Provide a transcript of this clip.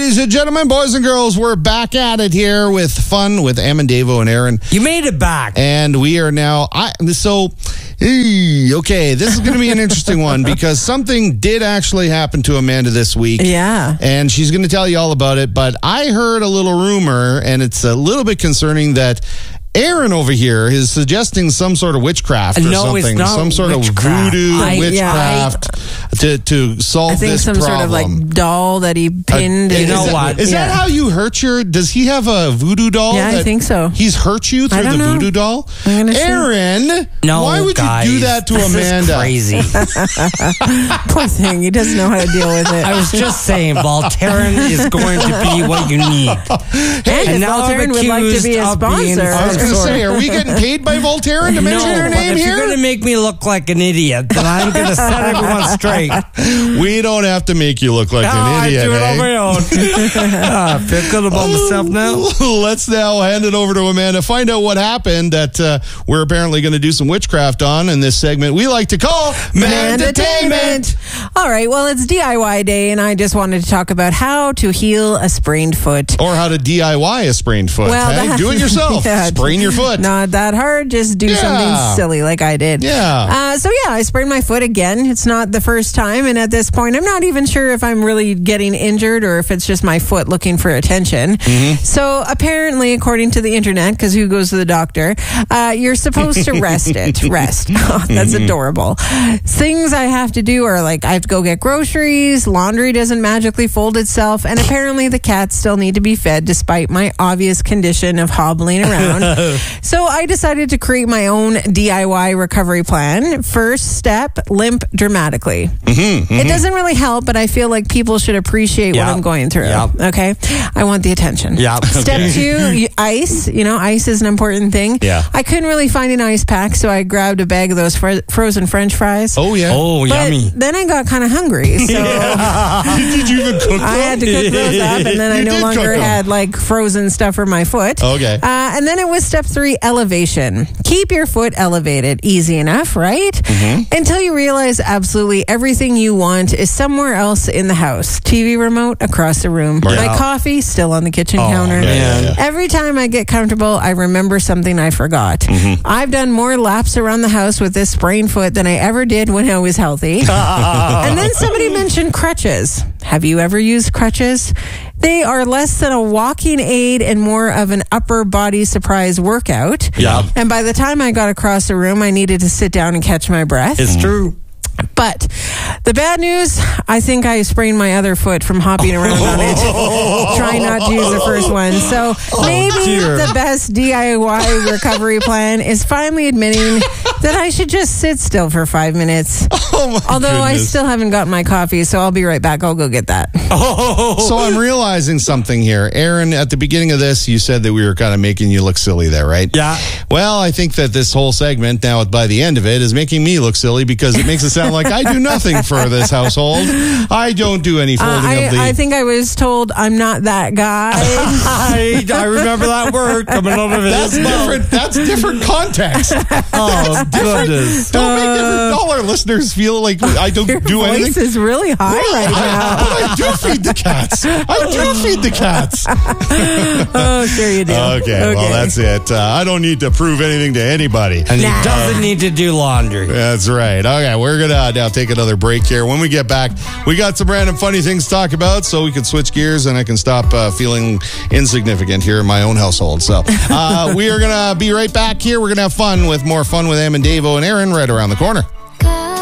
Ladies and gentlemen, boys and girls, we're back at it here with fun with Davo and Aaron. You made it back. And we are now, okay, this is going to be an interesting one because something did actually happen to Amanda this week. Yeah. And she's going to tell you all about it, but I heard a little rumor, and it's a little bit concerning that Aaron over here is suggesting some sort of witchcraft or something. It's not some sort witchcraft. of voodoo witchcraft to solve this problem. I think some sort of like doll that he pinned. You know what? Is that how you hurt does he have a voodoo doll? Yeah, I think so. He's hurt you through the voodoo doll? Aaron, why would you do that to Amanda? This is crazy. Poor thing. He doesn't know how to deal with it. I was just saying, Voltaren is going to be what you need. And now Voltaren would like to be a sponsor. I was going to say, are we getting paid by Voltaren to mention her name if here? You're going to make me look like an idiot, then I'm going to set everyone straight. We don't have to make you look like an idiot. I do it on my own. I feel good about myself now. Let's now hand it over to Amanda. Find out what happened that we're apparently going to do some witchcraft on in this segment we like to call Mandatainment. All right, well, it's DIY day, and I just wanted to talk about how to heal a sprained foot. Or how to DIY a sprained foot. Well, do it yourself. Sprain your foot. Not that hard. Just do something silly like I did. Yeah. I sprained my foot again. It's not the first time, and at this point, I'm not even sure if I'm really getting injured or if it's just my foot looking for attention. Mm-hmm. So apparently, according to the internet, because who goes to the doctor, you're supposed to rest it. Rest. Oh, that's adorable. Things I have to do are like I have to go get groceries, laundry doesn't magically fold itself, and apparently the cats still need to be fed despite my obvious condition of hobbling around. So I decided to create my own DIY recovery plan. First step, limp dramatically. It doesn't really help, but I feel like people should appreciate what I'm going through. Okay? I want the attention. Step 2, ice. You know, ice is an important thing. I couldn't really find an ice pack, so I grabbed a bag of those frozen French fries. Oh, yeah. Oh, but yummy. Then I got kind of hungry, so Did you even cook them? I had to cook those up, and then I no longer had like frozen stuff for my foot. Okay. And then it was step 3, elevation. Keep your foot elevated. Easy enough, right? Until you realize absolutely everything you want is somewhere else in the house. TV remote across the room. My coffee still on the kitchen counter. Every time I get comfortable, I remember something I forgot. I've done more laps around the house with this sprained foot than I ever did when I was healthy. And then somebody mentioned crutches. Have you ever used crutches? They are less than a walking aid and more of an upper body surprise workout. And by the time I got across the room, I needed to sit down and catch my breath. It's true. But the bad news, I think I sprained my other foot from hopping around on it. Trying not to use the first one. So maybe the best DIY recovery plan is finally admitting that I should just sit still for 5 minutes. Although I still haven't gotten my coffee, so I'll be right back. I'll go get that. So I'm realizing something here. Aaron, at the beginning of this, you said that we were kind of making you look silly there, right? Yeah. Well, I think that this whole segment, now by the end of it, is making me look silly because it makes it sound like I do nothing for this household. I don't do any folding of the... I think I was told I'm not that guy. I remember that word coming out of his mouth. That's different context. Oh, goodness. Don't make all our listeners feel like I don't do anything. Your voice is really high right now. But I do feed the cats. Oh, sure you do. Okay, well, that's it. I don't need to prove anything to anybody. And he doesn't need to do laundry. That's right. Okay, we're going to now take another break here. When we get back, we got some random funny things to talk about, so we can switch gears and I can stop feeling insignificant here in my own household. So we are going to be right back here. We're going to have fun with more fun with Davo and Aaron right around the corner.